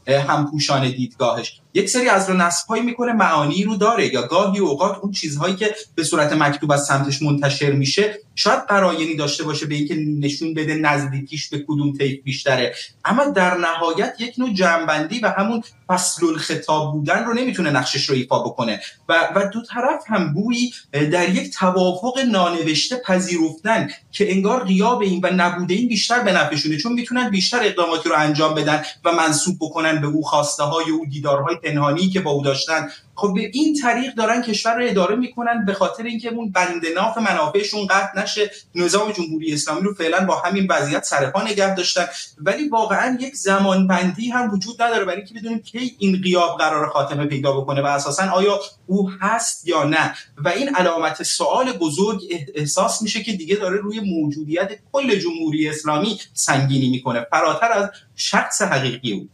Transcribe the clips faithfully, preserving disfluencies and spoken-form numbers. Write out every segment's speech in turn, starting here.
همپوشان دیدگاهش. یک سری از نصب‌هایی میکنه معانی رو داره، یا گاهی اوقات اون چیزهایی که به صورت مکتوب از سمتش منتشر میشه شاید قرایانی داشته باشه به اینکه نشون بده نزدیکیش به کدوم طیف بیشتره، اما در نهایت یک نوع جمع‌بندی و همون فصل الخطاب بودن رو نمیتونه نقشش رو ایفا بکنه و و دو طرف هم گویی در یک توافق نانوشته پذیرفتن که انگار غیاب این و نبوده این بیشتر به نفعشونه، چون میتونن بیشتر اقداماتی رو انجام بدن و منسوب بکنن به او خواسته های او، دیدارهای پنهانی که با او داشتن. خب به این طریق دارن کشور رو اداره میکنن به خاطر اینکه اون بند ناف منافعشون قطع نشه. نظام جمهوری اسلامی رو فعلا با همین وضعیت سر پا نگه داشتن، ولی واقعا یک زمان بندی هم وجود نداره برای اینکه بدونیم کی این غیاب قرار خاتمه پیدا بکنه و اساسا آیا او هست یا نه. و این علامت سوال بزرگ احساس میشه که دیگه داره روی موجودیت کل جمهوری اسلامی سنگینی میکنه، فراتر از شخص حقیقی او.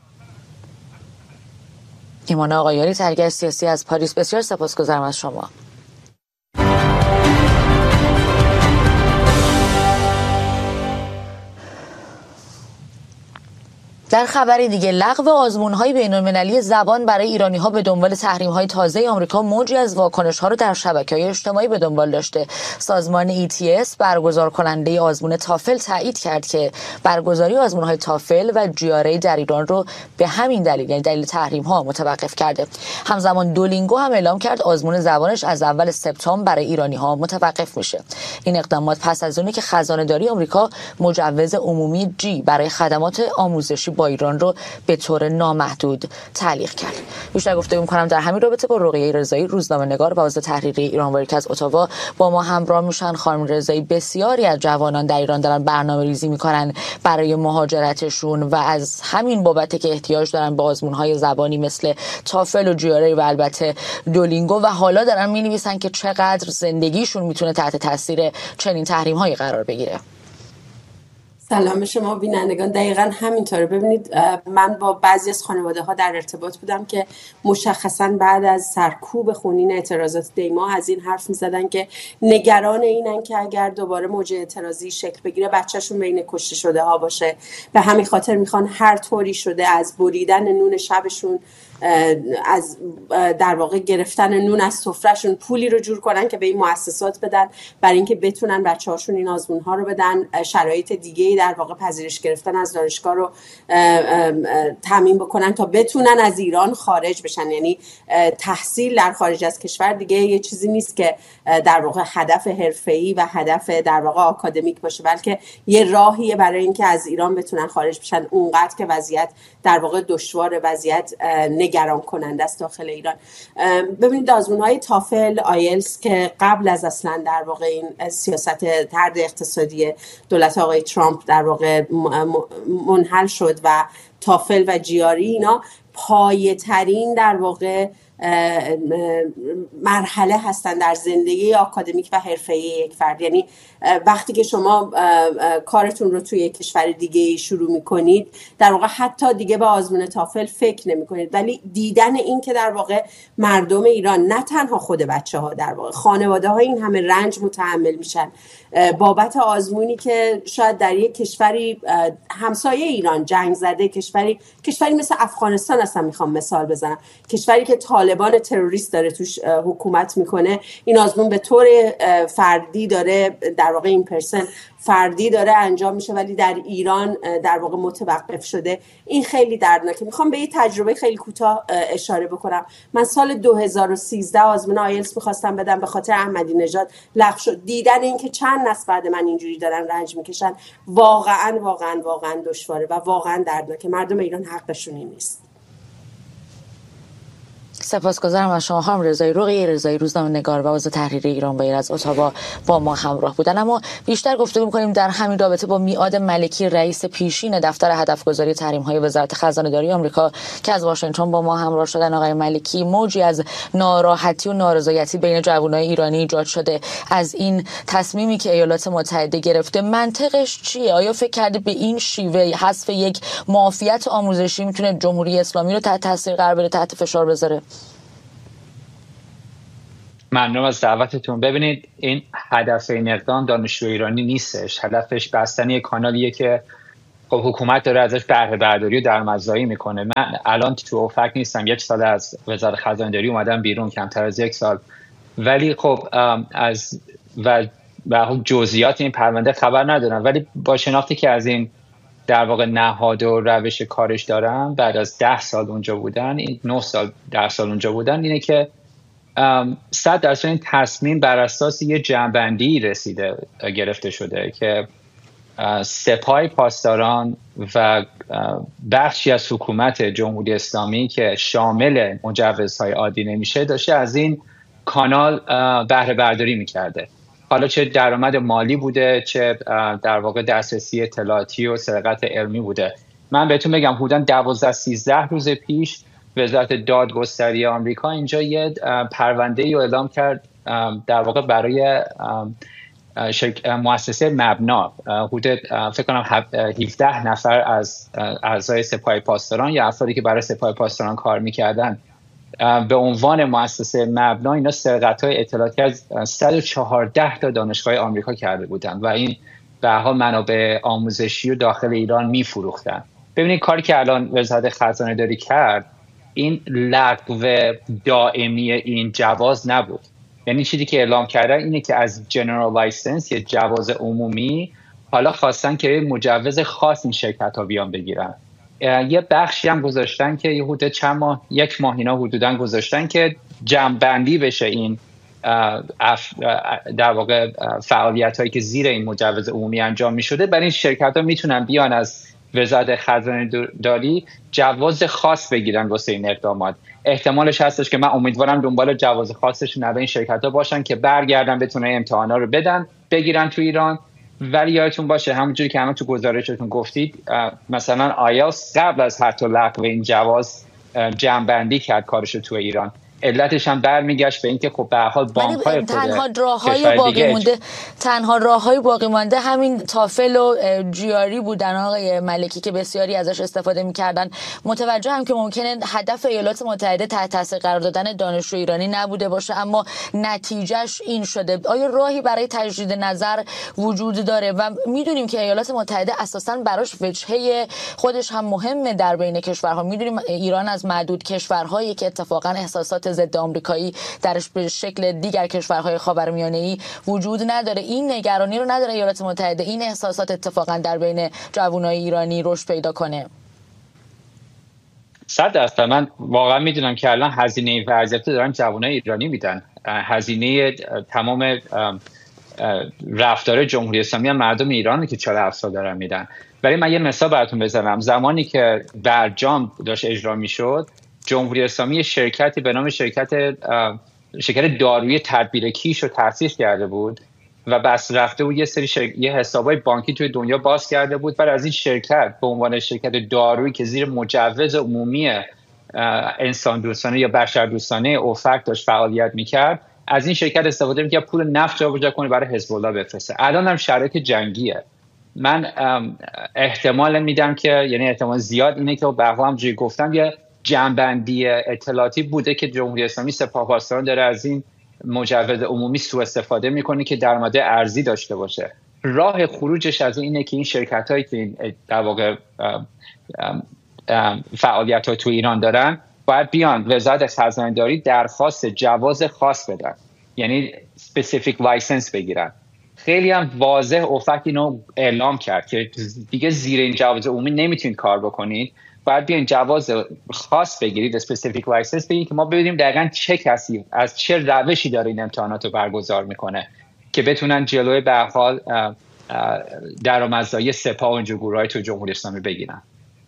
ایمان آقایانی، تحلیلگر سیاسی از پاریس، بسیار سپاسگزارم از شما. در خبری دیگه، لغو آزمون‌های بین‌المللی زبان برای ایرانی‌ها به دنبال تحریم‌های تازه آمریکا موجی از واکنش‌ها رو در شبکه‌های اجتماعی به دنبال داشته. سازمان ای تی اس برگزار کننده آزمون تافل تایید کرد که برگزاری آزمون‌های تافل و جی آر ای در ایران رو به همین دلیل، یعنی دلیل تحریم‌ها، متوقف کرده. همزمان دولینگو هم اعلام کرد آزمون زبانش از اول سپتامبر برای ایرانی‌ها متوقف میشه. این اقدامات پس از اونی که خزانه‌داری آمریکا مجوز عمومی جی برای خدمات آموزشی با ایران رو به طور نامحدود تعلیق کرد. بیشتر گفتگو می‌کنم در همین رابطه با رقیه رضایی، روزنامه‌نگار و بازه تحریری ایرانواری که از اتاوا با ما همراه میشن. خانم رضایی، بسیاری از جوانان در ایران دارن برنامه‌ریزی می‌کنن برای مهاجرتشون و از همین بابت که احتیاج دارن به آزمون‌های زبانی مثل تافل و جی آر ای و البته دولینگو و حالا دارن می‌نویسن که چقدر زندگیشون میتونه تحت تاثیر چنین تحریم‌هایی قرار بگیره. سلام شما بینندگان، دقیقا همینطوره. ببینید، من با بعضی از خانواده ها در ارتباط بودم که مشخصا بعد از سرکوب خونین اعتراضات دیما از این حرف میزدن که نگران اینن که اگر دوباره موج اعتراضی شکل بگیره بچهشون بین کشته شده ها باشه. به همین خاطر میخوان هر طوری شده از بریدن نون شبشون، از در واقع گرفتن نون از سفرهشون پولی رو جور کنن که به این مؤسسات بدن برای اینکه بتونن بچه‌هاشون این آزمون ها رو بدن، شرایط دیگه‌ای در واقع پذیرش گرفتن از دانشگاه رو تامین بکنن تا بتونن از ایران خارج بشن. یعنی تحصیل در خارج از کشور دیگه یه چیزی نیست که در واقع هدف حرفه‌ای و هدف در واقع آکادمیک باشه، بلکه یه راهیه برای اینکه از ایران بتونن خارج بشن اونقدر که وضعیت در واقع دشوار، وضعیت نگران کننده است داخل ایران. ببینید آزمون‌های تافل، آیلتس که قبل از اصلا در واقع این سیاست طرد اقتصادی دولت آقای ترامپ در واقع منحل شد و تافل و جیاری اینا پایه‌ترین در واقع مرحله هستن در زندگی آکادمیک و حرفه‌ای یک فرد. یعنی وقتی که شما کارتون رو توی کشور دیگه شروع میکنید در واقع حتی دیگه به آزمون تافل فکر نمیکنید، ولی دیدن این که در واقع مردم ایران، نه تنها خود بچه ها، در واقع خانواده ها این همه رنج متحمل میشن بابت آزمونی که شاید در یک کشوری همسایه ایران جنگ زده، کشوری کشوری مثل افغانستان اصلا میخوام مثال بزنم، کشوری که طالبان تروریست داره توش حکومت میکنه، این آزمون به طور فردی داره در واقع این پرسن فردی داره انجام میشه، ولی در ایران در واقع متوقف شده. این خیلی دردناکه. میخوام به یه تجربه خیلی کوتاه اشاره بکنم. من سال دو هزار و سیزده آزمون آیلتس میخواستم بدم، به خاطر احمدی نژاد لغو شد. دیدن این که چند نسل بعد من اینجوری دارن رنج میکشن واقعا واقعا واقعا دشواره و واقعا دردناکه. مردم ایران حقشون این نیست. سپاسگزارم از شما خانم رضایی. رقیه رضایی، روزنامه‌نگار و عضو تحریری ایرانوایی از اتاوا با ما همراه بودن. اما بیشتر گفتگو می‌کنیم در همین رابطه با میعاد ملکی، رئیس پیشین دفتر هدفگذاری تحریم‌های وزارت خزانه‌داری آمریکا که از واشنگتن با ما همراه شدن. آقای ملکی، موجی از ناراحتی و نارضایتی بین جوانای ایرانی ایجاد شده از این تصمیمی که ایالات متحده گرفته. منطقش چیه؟ آیا فکر کردید به این شیوه حذف یک معافیت آموزشی میتونه جمهوری اسلامی رو تحت تاثیر قرار بده، تحت فشار بذاره؟ ممنون از دعوتتون. ببینید، این هدف این اقدام دانشجو ایرانی نیستش. هدفش بستن یک کانالیه که خب خب حکومت داره ازش بهره برداری و درآمدزایی میکنه. من الان تو اوفک نیستم، یک سال از وزارت خزانه‌داری اومدم بیرون، کمتر از یک سال، ولی خب از و به جزئیات این پرونده خبر ندارم، ولی با شناختی که از این در واقع نهاد و روش کارش دارم بعد از ده سال اونجا بودن، این نه سال ده سال اونجا بودن، اینه که صد درصد این تصمیم بر اساس یه جنبندی رسیده گرفته شده که سپاه پاسداران و بخشی از حکومت جمهوری اسلامی که شامل مجوزهای عادی نمیشه داشته از این کانال بهره برداری میکرده، حالا چه درآمد مالی بوده چه در واقع دسترسی اطلاعاتی و سرقت علمی بوده. من بهتون بگم حدوداً دوازده سیزده روز پیش وزارت دادگستری آمریکا اینجا یه پرونده‌ای رو اعلام کرد در واقع برای مؤسسه مبنا، حدود فکر کنم هفده نفر از اعضای سپاه پاسداران یا افرادی که برای سپاه پاسداران کار میکردن به عنوان مؤسسه مبنا اینا سرقت‌های اطلاعاتی از صد و چهارده تا دانشگاه آمریکا کرده بودن و این به هر حال منابع آموزشی و داخل ایران میفروختن. ببینید کاری که الان وزارت خزانه داری کرد این لغو دائمی این جواز نبود، یعنی چیزی که اعلام کردن اینه که از جنرال لایسنس یا جواز عمومی حالا خواستن که مجوز خاص این شرکت ها بیان بگیرن. یه بخشی هم گذاشتن که حدود چند ماه یک ماه اینا حدوداً گذاشتن که جمع‌بندی بشه این در واقع فعالیت هایی که زیر این مجوز عمومی انجام می شده، برای این شرکت ها میتونن بیان از وزارت خزانه داری جواز خاص بگیرن واسه این اقدامات. احتمالش هستش که من امیدوارم دنبال جواز خاصش نبه این شرکت ها باشن که برگردن بتونن امتحانا رو بدن بگیرن تو ایران. ولی یادتون باشه همونجوری که همه تو گزارشتون گفتید مثلا آیلتس قبل از حتی لغو این جواز جمع‌بندی کرد کارش تو ایران، علتش هم برمیگشت به اینکه خب به هر حال بانک‌های خود تنها راههای باقی مونده تنها راههای باقی مونده همین تافل و جیاری بودن آقای ملکی که بسیاری ازش استفاده می‌کردن. متوجه هم که ممکنه هدف ایالات متحده تحت تاثیر قرار دادن دانشجو ایرانی نبوده باشه اما نتیجهش این شده. آیا راهی برای تجدید نظر وجود داره و میدونیم که ایالات متحده اساساً براش وجهه خودش هم مهمه در بین کشورها. میدونیم ایران از معدود کشورهایی که اتفاقاً احساسات ضد آمریکایی درش به شکل دیگر کشورهای خاورمیانه‌ای وجود نداره. این نگرانی رو نداره ایالات متحده این احساسات اتفاقا در بین جوانای ایرانی رشد پیدا کنه؟ صد درصد. من واقعا میدونم که الان هزینه ورزیابی دارن جوانای ایرانی میدن، هزینه تمام رفتار جمهوری اسلامی هم مردم ایرانی که چهل هفت سال دارن میدن. ولی من یه مثال براتون بزنم. زمانی که برجام داشت اجرا میشد جمهوری اسلامی شرکتی به نام شرکت شرکت دارویی تدبیر کیش رو تأسیس کرده بود و بس رفته بود یه سری شرک... یه حسابای بانکی توی دنیا باز کرده بود برای از این شرکت به عنوان شرکت دارویی که زیر مجوز عمومی انسان دوستانه یا بشر دوستانه اوفک داشت فعالیت میکرد از این شرکت استفاده میکرد پول نفت جابجا کنه برای حزب الله بفرسته. الان هم شرایط جنگیه. من احتمال میدم که یعنی احتمال زیاد اینه که به هم جوری گفتم یه جنبندی اطلاعاتی بوده که جمهوری اسلامی سپاه پاسداران داره از این مجوز عمومی سوء استفاده میکنه که درآمد ارزی داشته باشه. راه خروجش از اینه که این شرکت هایی که در واقع فعالیت ها تو ایران دارن باید بیان وزارت خزانه داری درخواست جواز خاص بدن، یعنی specific license بگیرن. خیلی هم واضح اوفک اینو اعلام کرد که دیگه زیر این جواز عمومی نمیتونید کار بکنید، باید بیاین جواز خاص بگیرید، اسپسیفیک لایسنس بگیرید که ما ببینیم دقیقاً چه کسی از چه روشی داره این امتحانات رو برگزار میکنه که بتونن جلوی به هر حال درآمدزایی سپاه و اینجور گروهای تو جمهوری اسلامی بگیرن.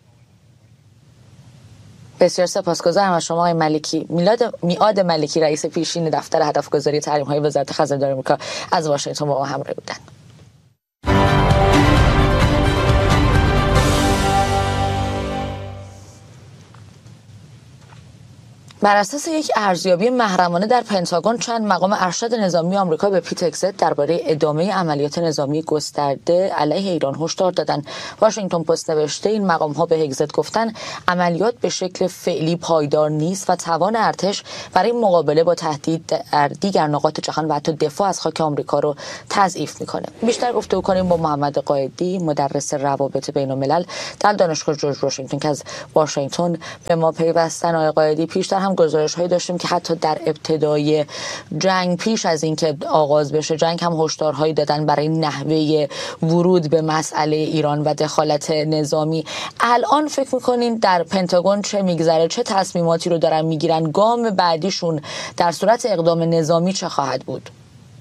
بسیار سپاسگزارم از شما آقای ملکی. میلاد میعاد ملکی رئیس پیشین دفتر هدفگذاری تحریم‌های وزارت خزانه داری آمریکا از واشنگتن با ما همراه بودند. بر اساس یک ارزیابی محرمانه در پنتاگون، چند مقام ارشد نظامی آمریکا به پیت هگزت درباره ادامه عملیات نظامی گسترده علیه ایران هشدار دادند. واشنگتن پست نوشته این مقام ها به هگزت گفتن عملیات به شکل فعلی پایدار نیست و توان ارتش برای مقابله با تهدید در دیگر نقاط جهان و حتی دفاع از خاک آمریکا رو تضعیف میکنه. بیشتر گفتگو کنیم با محمد قائدی، مدرس روابط بین الملل در دانشگاه جورج واشنگتن که از واشنگتن به ما پیوستن. آقای قائدی، پیشتر هم گزارش هایی داشتیم که حتی در ابتدای جنگ، پیش از اینکه آغاز بشه جنگ، هم هشدارهایی دادن برای نحوه ورود به مسئله ایران و دخالت نظامی. الان فکر میکنین در پنتاگون چه میگذره؟ چه تصمیماتی رو دارن میگیرن؟ گام بعدیشون در صورت اقدام نظامی چه خواهد بود؟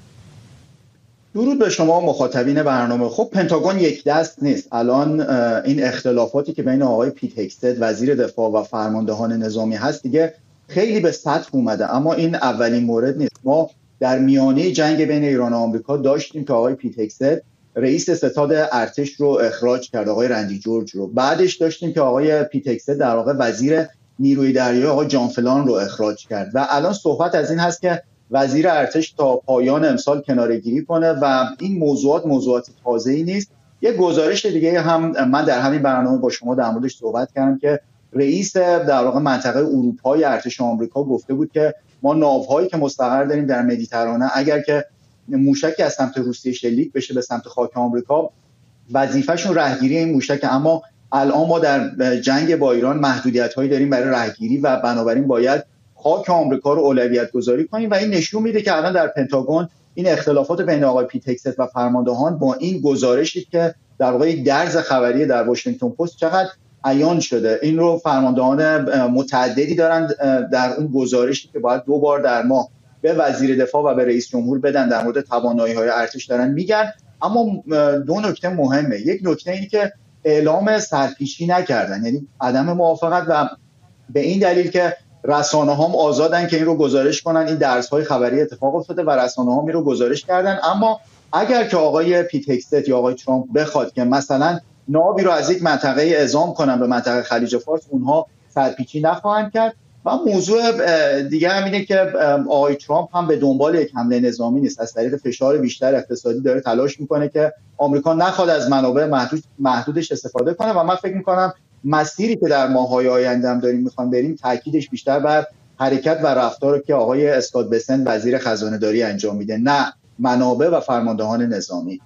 درود به شما مخاطبین برنامه. خب پنتاگون یک دست نیست. الان این اختلافاتی که بین آقای پیت هگزت وزیر دفاع و فرماندهان نظامی هست دیگه خیلی به سطح اومده، اما این اولین مورد نیست. ما در میانه جنگ بین ایران و آمریکا داشتیم که آقای پیت هگزت رئیس ستاد ارتش رو اخراج کرد، آقای رندی جورج رو. بعدش داشتیم که آقای پیت هگزت در واقع وزیر نیروی دریایی آقای جان فلان رو اخراج کرد و الان صحبت از این هست که وزیر ارتش تا پایان امسال کناره‌گیری کنه و این موضوعات موضوعات تازه‌ای نیست. یه گزارش دیگه هم من در همین برنامه با شما در موردش صحبت کردم که رئیس در واقع منطقه اروپای ارتش آمریکا گفته بود که ما ناوهایی که مستقر داریم در مدیترانه، اگر که موشکی از سمت روسیه شلیک بشه به سمت خاک آمریکا، وظیفه‌شون رهگیری این موشک، اما الان ما در جنگ با ایران محدودیت‌هایی داریم برای رهگیری و بنابراین باید خاک آمریکا رو اولویت گذاری کنیم و این نشون میده که الان در پنتاگون این اختلافات بین آقای پیت هگزت و فرماندهان با این گزارشی که در واقع درز خبری در واشنگتن پست چقدر عیان شده، این رو فرماندهان متعددی دارن در اون گزارشی که باید دو بار در ماه به وزیر دفاع و به رئیس جمهور بدن در مورد توانایی‌های ارتش دارن میگن. اما دو نکته مهمه. یک نکته اینه که اعلام سرپیچی نکردن، یعنی عدم موافقت، و به این دلیل که رسانه‌ها هم آزادن که این رو گزارش کنن. این درس‌های خبری اتفاق افتاده و رسانه‌ها این رو گزارش کردن. اما اگر که آقای پیت هگزت یا آقای ترامپ بخواد که مثلا ناوی رو از یک منطقه اعزام کنن به منطقه خلیج فارس، اونها سرپیچی نخواهند کرد. و موضوع دیگه هم اینه که آقای ترامپ هم به دنبال یک حمله نظامی نیست، از طریق فشار بیشتر اقتصادی داره تلاش میکنه که آمریکا نخواد از منابع محدود محدودش استفاده کنه و من فکر میکنم مسیری که در ماه‌های آینده هم داریم میخوام بریم تاکیدش بیشتر بر حرکت و رفتار که آقای اسکات بسنت وزیر خزانه‌داری انجام میده، نه منابع و فرماندهان نظامی.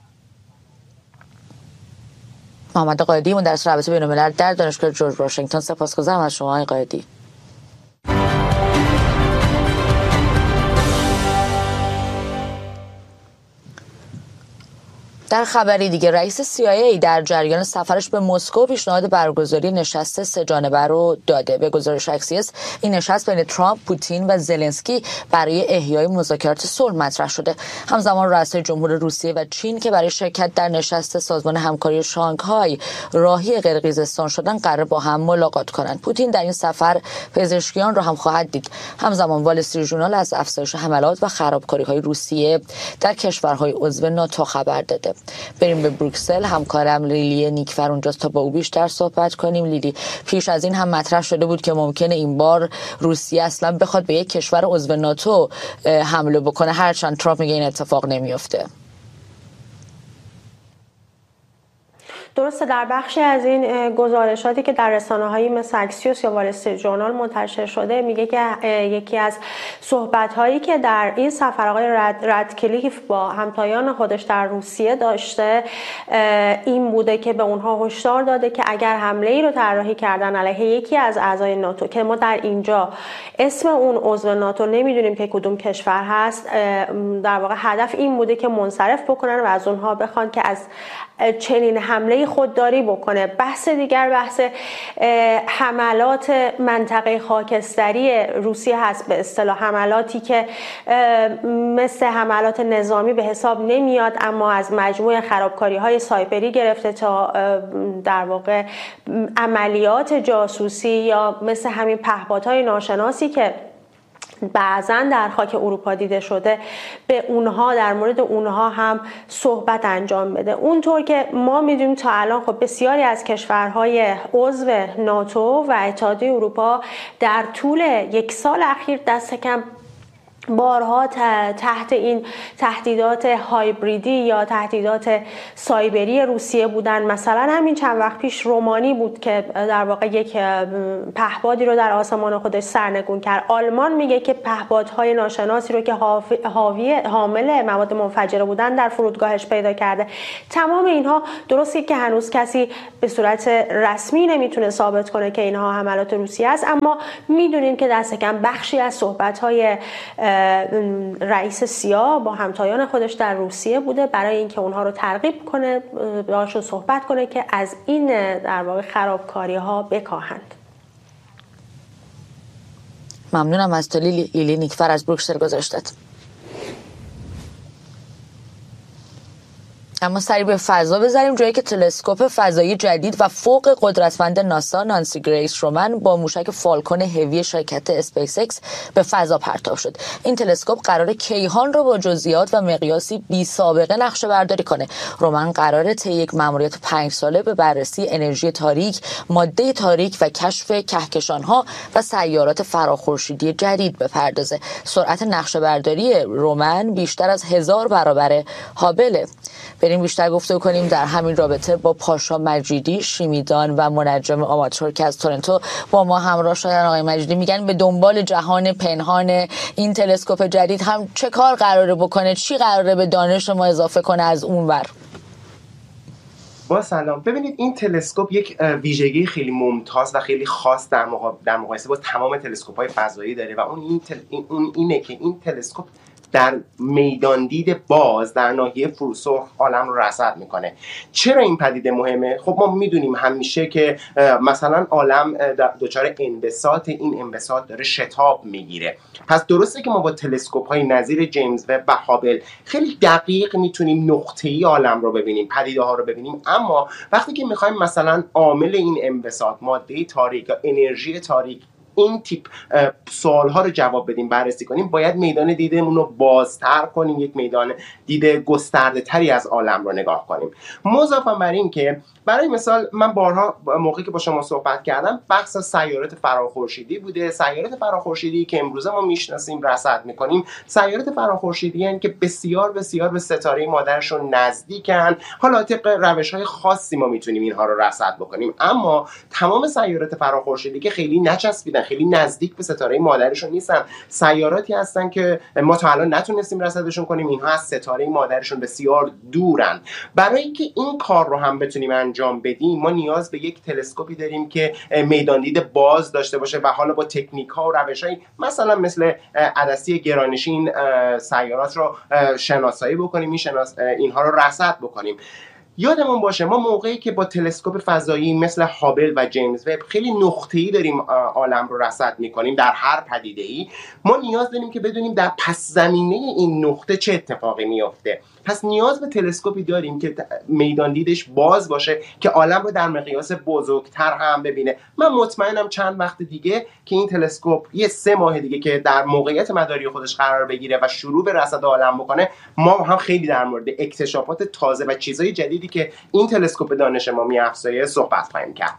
محمد قائدی، مدرس روابط بین الملل در دانشگاه جورج واشنگتن، سپاسگزارم از شما آقای قائدی. در خبری دیگه، رئیس سی آی ای در جریان سفرش به مسکو پیشنهاد برگزاری نشست سه جانبه رو داده. به گزارش اکسیوس این نشست بین ترامپ، پوتین و زلنسکی برای احیای مذاکرات صلح مطرح شده. همزمان رؤسای جمهور روسیه و چین که برای شرکت در نشست سازمان همکاری شانگهای راهی قرقیزستان شدن قرار با هم ملاقات کنند. پوتین در این سفر پزشکیان را هم خواهد دید. همزمان وال استریت ژورنال از افزایش حملات و خرابکاری‌های روسیه در کشورهای عضو ناتو خبر داده. بریم به بروکسل. همکارم لیلی نیکفر اونجاست تا با او بیشتر صحبت کنیم. لیلی، پیش از این هم مطرح شده بود که ممکنه این بار روسیه اصلا بخواد به یک کشور عضو ناتو حمله بکنه، هرچند ترامپ میگه این اتفاق نمیفته. درسته، در بخشی از این گزارشاتی که در رسانه‌هایی مثل اکسیوس یا وال استریت ژورنال منتشر شده میگه که یکی از صحبت‌هایی که در این سفر آقای رد، ردکلیف با همتایان خودش در روسیه داشته این بوده که به اونها هشدار داده که اگر حمله‌ای رو طراحی کردن علیه یکی از اعضای ناتو که ما در اینجا اسم اون عضو ناتو نمیدونیم که کدوم کشور هست، در واقع هدف این بوده که منصرف بکنن و از اونها بخوان که از چنین حمله خودداری بکنه. بحث دیگر بحث حملات منطقه خاکستری روسیه هست، به اصطلاح حملاتی که مثل حملات نظامی به حساب نمیاد، اما از مجموع خرابکاری‌های سایبری گرفته تا در واقع عملیات جاسوسی یا مثل همین پهپادهای ناشناسی که بعضا در خاک اروپا دیده شده به اونها در مورد اونها هم صحبت انجام بده. اونطور که ما میدونیم تا الان خب بسیاری از کشورهای عضو ناتو و اتحادیه اروپا در طول یک سال اخیر دست کم بارها تحت این تهدیدات هایبریدی یا تهدیدات سایبری روسیه بودن. مثلا همین چند وقت پیش رومانی بود که در واقع یک پهپادی رو در آسمان خودش سرنگون کرد. آلمان میگه که پهپادهای ناشناسی رو که حاوی حامل مواد منفجره بودن در فرودگاهش پیدا کرده. تمام اینها درسته که هنوز کسی به صورت رسمی نمیتونه ثابت کنه که اینها حملات روسیه است، اما میدونیم که دست کم بخشی از صحبت‌های رئیس سیا با همتایان خودش در روسیه بوده برای اینکه اونها رو ترغیب کنه، باهاشون صحبت کنه که از این در واقع خرابکاری ها بکاهند. ممنونم از تو لیلی نیکفر از بروکسل گذاشتت. اما سری به فضا بذاریم، جایی که تلسکوپ فضایی جدید و فوق قدرتمند ناسا نانسی گریس رومن با موشک فالکون هوی شرکت اسپیس ایکس به فضا پرتاب شد. این تلسکوپ قرار کیهان رو با جزئیات و مقیاسی بی سابقه نقشه برداری کنه. رومن قراره طی یک مأموریت پنج ساله به بررسی انرژی تاریک، ماده تاریک و کشف کهکشان‌ها و سیارات فراخورشیدی جدید بپردازه. سرعت نقشه برداری رومن بیشتر از هزار برابر هابل. بریم بیشتر گفتگو کنیم در همین رابطه با پاشا مجیدی، شیمیدان و منجم آماتور که از تورنتو با ما همراه شدن. آقای مجیدی میگن به دنبال جهان پنهان این تلسکوپ جدید هم چه کار قراره بکنه، چی قراره به دانش ما اضافه کنه از اونور؟ با سلام. ببینید این تلسکوپ یک ویژگی خیلی ممتاز و خیلی خاص در مقا... در مقایسه با تمام تلسکوپ‌های فضایی داره و اون این تل... اون اینه که این تلسکوپ در میداندید باز در ناحیه فروسرخ عالم رو رصد میکنه. چرا این پدیده مهمه؟ خب ما میدونیم همیشه که مثلا عالم دچار انبساط، این انبساط داره شتاب میگیره. پس درسته که ما با تلسکوپ های نظیر جیمز وب و هابل خیلی دقیق میتونیم نقطه‌ای عالم رو ببینیم، پدیده ها رو ببینیم، اما وقتی که میخوایم مثلا عامل این انبساط، ماده تاریک یا انرژی تاریک، این تیپ سوال ها رو جواب بدیم، بررسی کنیم، باید میدان دیدمون رو بازتر کنیم، یک میدان دید گسترده تری از عالم رو نگاه کنیم. مضافاً بر این که برای مثال من بارها موقعی که با شما صحبت کردم بحث سیارات فراخورشیدی بوده. سیارات فراخورشیدی که امروزه ما میشناسیم، رصد میکنیم، سیارات فراخورشیدی هستند که بسیار بسیار به ستاره مادرشون نزدیکن. حالا طبق روش‌های خاصی ما میتونیم اینها رو رصد بکنیم، اما تمام سیارات فراخورشیدی که خیلی نچسبیدن، خیلی نزدیک به ستاره مادرشون نیستن، سیاراتی هستن که ما تا الان نتونستیم رصدشون کنیم. اینها از ستاره مادرشون بسیار دورن. برای اینکه این کار رو هم بتونیم انجام بدیم، ما نیاز به یک تلسکوپی داریم که میداندید باز داشته باشه و حالا با تکنیک ها و روش‌های مثلا مثل عدسی گرانشین سیارات رو شناسایی بکنیم، این شناس اینها رو رصد بکنیم. یادمون باشه ما موقعی که با تلسکوپ فضایی مثل هابل و جیمز وب خیلی نقطه‌ای داریم عالم رو رصد می‌کنیم در هر پدیده‌ای، ما نیاز داریم که بدونیم در پس زمینه این نقطه چه اتفاقی میفته. پس نیاز به تلسکوپی داریم که میدان دیدش باز باشه که عالم رو در مقیاس بزرگتر هم ببینه. من مطمئنم چند وقت دیگه که این تلسکوپ یه سه ماه دیگه که در موقعیت مداری خودش قرار بگیره و شروع به رصد عالم بکنه، ما هم خیلی در مورد اکتشافات تازه و چیزهای جدیدی که این تلسکوپ دانش ما می‌افزایه صحبت خواهیم کرد.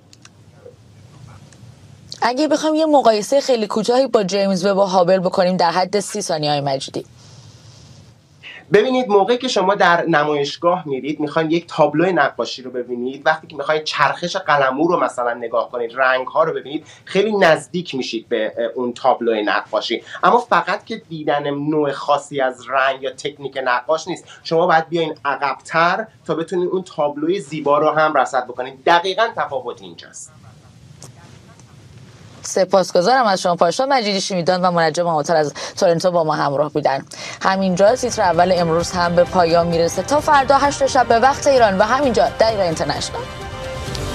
اگه بخوایم یه مقایسه خیلی کوتاهی با جیمز وب و هابل بکنیم در حد سی ثانیه‌های مجیدی. ببینید موقعی که شما در نمایشگاه میرید میخواین یک تابلو نقاشی رو ببینید، وقتی که میخواین چرخش قلمو رو مثلا نگاه کنید، رنگ ها رو ببینید، خیلی نزدیک میشید به اون تابلو نقاشی. اما فقط که دیدن نوع خاصی از رنگ یا تکنیک نقاش نیست، شما باید بیاین عقب‌تر تا بتونید اون تابلوی زیبا رو هم رصد بکنید. دقیقاً تفاوت اینجاست. سپاسگزارم از شما پاشا مجیدی، شیمیدان و منجم آماتور از تورنتو با ما همراه بودن. همینجا تیتر اول امروز هم به پایان میرسه. تا فردا هشت شب به وقت ایران و همینجا در ایران اینترنشنال.